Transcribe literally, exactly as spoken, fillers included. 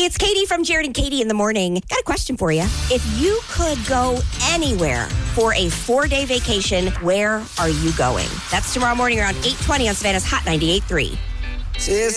it's Katie from Jared and Katie in the Morning. Got a question for you. If you could go anywhere for a four-day vacation, where are you going? That's tomorrow morning around eight twenty on Savannah's Hot ninety-eight point three.